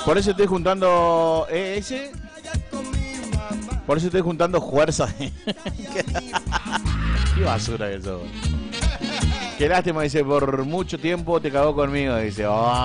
Por eso estoy juntando ese. Por eso estoy juntando fuerza. Qué basura que sos. Qué lástima, dice, por mucho tiempo te cagó conmigo, dice. Oh.